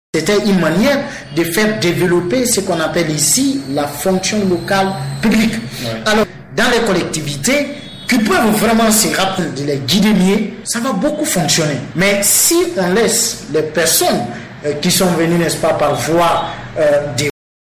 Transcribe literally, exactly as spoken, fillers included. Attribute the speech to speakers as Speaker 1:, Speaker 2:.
Speaker 1: C'était une manière de faire développer ce qu'on appelle ici la fonction locale publique. Ouais. Alors, dans les collectivités qui peuvent vraiment se rappeler de les guider mieux, ça va beaucoup fonctionner. Mais si on laisse les personnes euh, qui sont venues, n'est-ce pas, par voie euh, des